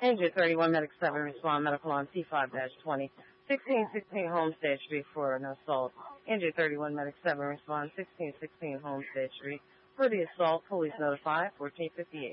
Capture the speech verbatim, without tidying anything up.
Injured thirty-one, Medic seven, respond medical on T five twenty. sixteen sixteen Homestead Street for an assault. Injured thirty-one, Medic seven, respond sixteen sixteen Homestead Street. For the assault, police notified fourteen fifty-eight.